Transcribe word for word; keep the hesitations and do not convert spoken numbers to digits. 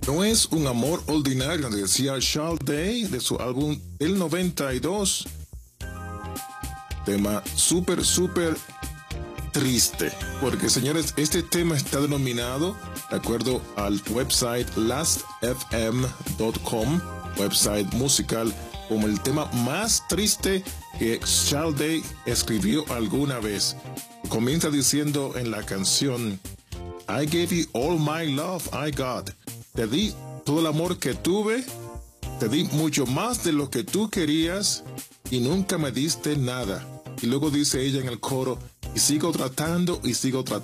No es un amor ordinario, decía Charles Day de su álbum del noventa y dos. Tema súper, súper triste. Porque, señores, este tema está denominado, de acuerdo al website last f m punto com, website musical, como el tema más triste que Charles Day escribió alguna vez. Comienza diciendo en la canción: I gave you all my love I got. Te di todo el amor que tuve, te di mucho más de lo que tú querías y nunca me diste nada. Y luego dice ella en el coro: y sigo tratando y sigo tratando.